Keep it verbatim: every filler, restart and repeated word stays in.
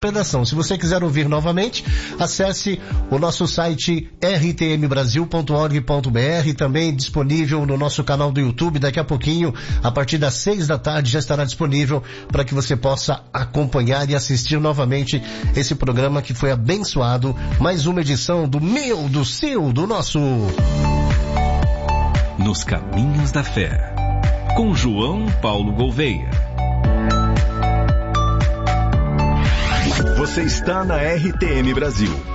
redação. Se você quiser ouvir novamente, acesse o nosso site r t m brasil ponto org ponto b r, também disponível no nosso canal do YouTube. Daqui a pouquinho, a partir das seis da tarde, já estará disponível para que você possa acompanhar e assistir novamente esse programa que foi abençoado. Mais uma edição do meu, do seu, do nosso Nos Caminhos da Fé, com João Paulo Gouveia. Você está na R T M Brasil,